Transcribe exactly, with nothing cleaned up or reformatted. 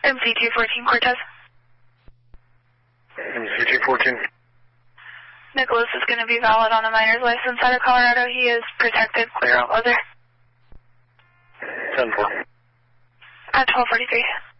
M C two fourteen Cortez. M C two fourteen. Nicholas is going to be valid on a minor's license out of Colorado. He is protected, clear out weather. ten four. At twelve forty-three.